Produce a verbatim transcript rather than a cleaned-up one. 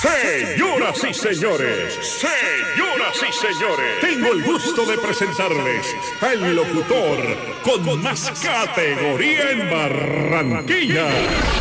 Señoras y señores, señoras y señores, tengo el gusto de presentarles al locutor con más categoría en Barranquilla,